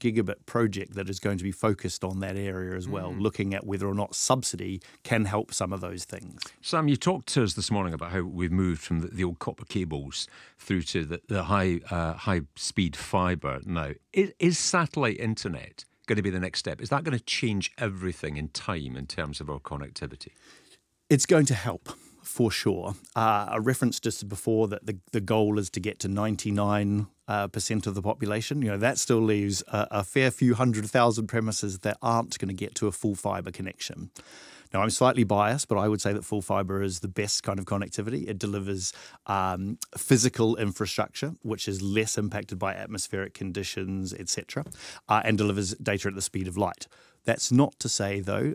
gigabit project that is going to be focused on that area as well, looking at whether or not subsidy can help some of those things. Sam, you talked to us this morning about how we've moved from the old copper cables through to the high-speed fibre now. Is satellite internet going to be the next step? Is that going to change everything in time in terms of our connectivity? It's going to help, for sure. I referenced just before that the goal is to get to 99% of the population. That still leaves a fair few 100,000 premises that aren't going to get to a full fibre connection. Now, I'm slightly biased, but I would say that full fibre is the best kind of connectivity. It delivers physical infrastructure, which is less impacted by atmospheric conditions, etc., and delivers data at the speed of light. That's not to say, though,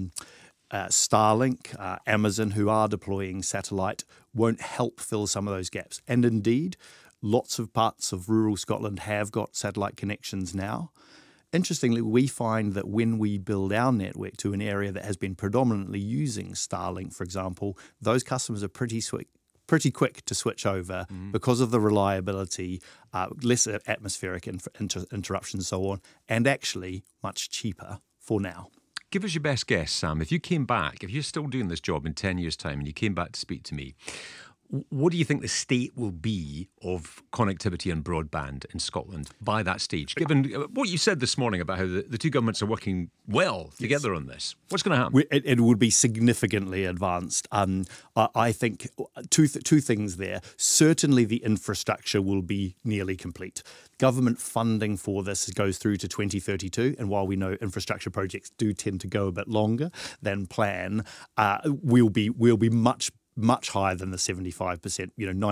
Starlink, Amazon, who are deploying satellite, won't help fill some of those gaps. And indeed, lots of parts of rural Scotland have got satellite connections now. Interestingly, we find that when we build our network to an area that has been predominantly using Starlink, for example, those customers are pretty quick to switch over because of the reliability, less atmospheric interruptions and so on, and actually much cheaper for now. Give us your best guess, Sam. If you came back, if you're still doing this job in 10 years' time and you came back to speak to me, what do you think the state will be of connectivity and broadband in Scotland by that stage? Given what you said this morning about how the two governments are working well together on this, what's going to happen? It would be significantly advanced. I think two things there. Certainly the infrastructure will be nearly complete. Government funding for this goes through to 2032, and while we know infrastructure projects do tend to go a bit longer than plan, we'll be much higher than the 75%,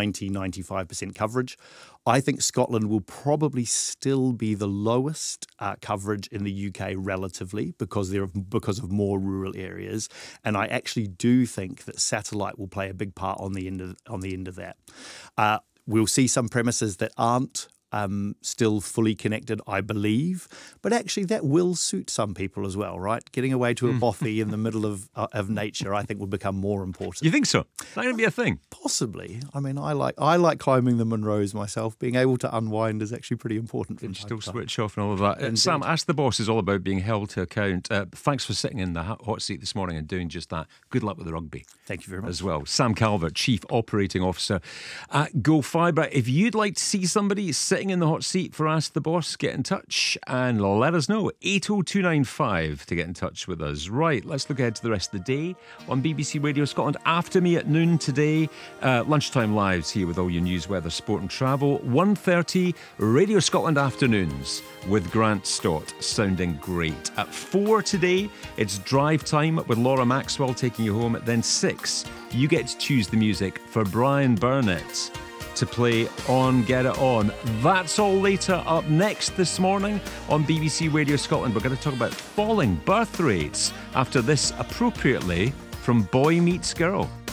95% coverage. I think Scotland will probably still be the lowest coverage in the UK relatively because of more rural areas. And I actually do think that satellite will play a big part on the end of that. We'll see some premises that aren't still fully connected, I believe. But actually that will suit some people as well, right? Getting away to a bothy in the middle of nature, I think, will become more important. You think so? Is that going to be a thing? Possibly. I mean, I like climbing the Munros myself. Being able to unwind is actually pretty important. You still switch off and all of that. Sam, Ask the Boss is all about being held to account. Thanks for sitting in the hot seat this morning and doing just that. Good luck with the rugby. Thank you very much. As well. Sam Calvert, Chief Operating Officer at Go Fibre. If you'd like to see somebody sitting in the hot seat for Ask the Boss, get in touch and let us know. 80295 to get in touch with us. Right, let's look ahead to the rest of the day on BBC Radio Scotland. After me at noon today, Lunchtime Lives here with all your news, weather, sport and travel. 1:30, Radio Scotland Afternoons with Grant Stott, sounding great. At 4 today, it's Drive Time with Laura Maxwell taking you home. At then 6, you get to choose the music for Brian Burnett to play on Get It On. That's all later. Up next this morning on BBC Radio Scotland, we're going to talk about falling birth rates after this, appropriately, from Boy Meets Girl.